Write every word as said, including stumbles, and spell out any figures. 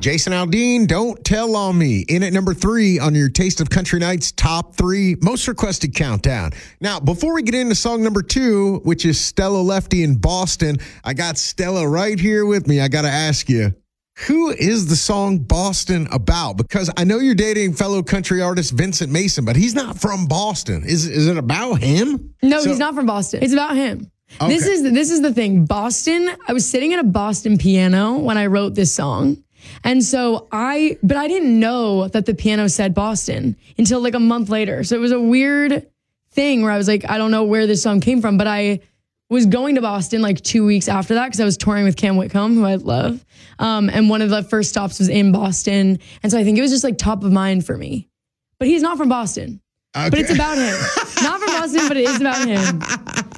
Jason Aldean, Don't Tell on Me. In at number three on your Taste of Country Nights top three most requested countdown. Now, before we get into song number two, which is Stella Lefty in Boston, I got Stella right here with me. I got to ask you, who is the song Boston about? Because I know you're dating fellow country artist Vincent Mason, but he's not from Boston. Is, is it about him? No, So- he's not from Boston. It's about him. Okay. This is this is the thing. Boston, I was sitting at a Boston piano when I wrote this song. And so I, but I didn't know that the piano said Boston until like a month later. So it was a weird thing where I was like, I don't know where this song came from, but I was going to Boston like two weeks after that because I was touring with Cam Whitcomb, who I love. Um, and one of the first stops was in Boston. And so I think it was just like top of mind for me. But he's not from Boston. Okay. But it's about him. Not from Boston, but it is about him.